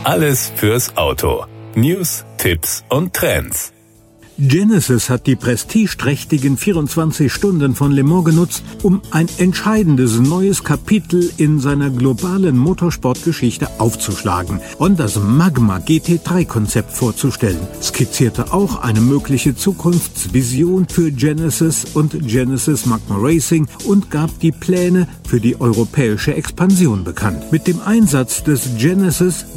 Alles fürs Auto. News, Tipps und Trends. Genesis hat die prestigeträchtigen 24 Stunden von Le Mans genutzt, um ein entscheidendes neues Kapitel in seiner globalen Motorsportgeschichte aufzuschlagen und das Magma GT3-Konzept vorzustellen, skizzierte auch eine mögliche Zukunftsvision für Genesis und Genesis Magma Racing und gab die Pläne für die europäische Expansion bekannt. Mit dem Einsatz des Genesis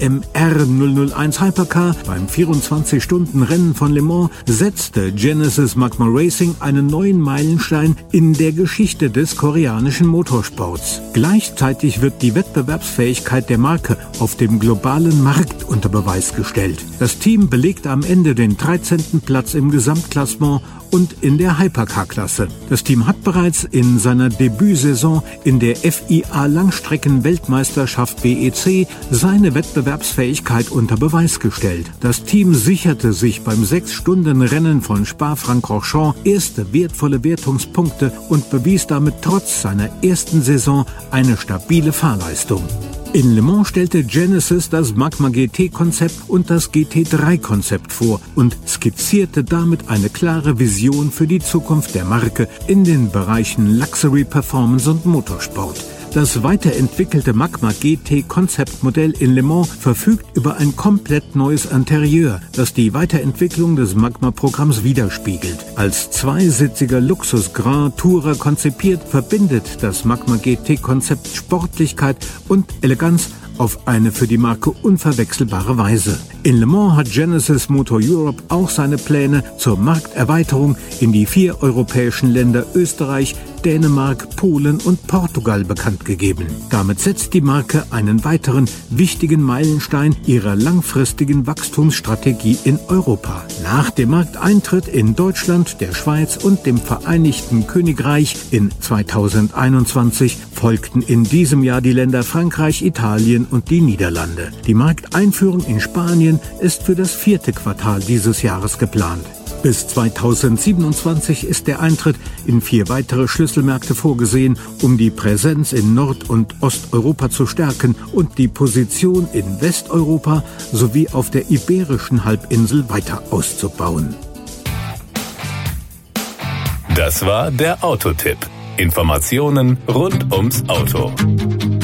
GMR 001 Hypercar beim 24-Stunden-Rennen von Le Mans setzte Genesis Magma Racing einen neuen Meilenstein in der Geschichte des koreanischen Motorsports. Gleichzeitig wird die Wettbewerbsfähigkeit der Marke auf dem globalen Markt unter Beweis gestellt. Das Team belegte am Ende den 13. Platz im Gesamtklassement und in der Hypercar-Klasse. Das Team hat bereits in seiner Debütsaison in der FIA Langstrecken-Weltmeisterschaft WEC seine Wettbewerbsfähigkeit unter Beweis gestellt. Das Team sicherte sich beim 6-Stunden-Rennen von Spa-Francorchamps erste wertvolle Wertungspunkte und bewies damit trotz seiner ersten Saison eine stabile Fahrleistung. In Le Mans stellte Genesis das Magma GT-Konzept und das GT3-Konzept vor und skizzierte damit eine klare Vision für die Zukunft der Marke in den Bereichen Luxury, Performance und Motorsport. Das weiterentwickelte Magma GT-Konzeptmodell in Le Mans verfügt über ein komplett neues Interieur, das die Weiterentwicklung des Magma-Programms widerspiegelt. Als zweisitziger Luxus-Grand Tourer konzipiert, verbindet das Magma GT-Konzept Sportlichkeit und Eleganz auf eine für die Marke unverwechselbare Weise. In Le Mans hat Genesis Motor Europe auch seine Pläne zur Markterweiterung in die 4 europäischen Länder Österreich, Dänemark, Polen und Portugal bekannt gegeben. Damit setzt die Marke einen weiteren wichtigen Meilenstein ihrer langfristigen Wachstumsstrategie in Europa. Nach dem Markteintritt in Deutschland, der Schweiz und dem Vereinigten Königreich in 2021 folgten in diesem Jahr die Länder Frankreich, Italien und die Niederlande. Die Markteinführung in Spanien ist für das 4. Quartal dieses Jahres geplant. Bis 2027 ist der Eintritt in 4 weitere Schlüsselmärkte vorgesehen, um die Präsenz in Nord- und Osteuropa zu stärken und die Position in Westeuropa sowie auf der Iberischen Halbinsel weiter auszubauen. Das war der Autotipp. Informationen rund ums Auto.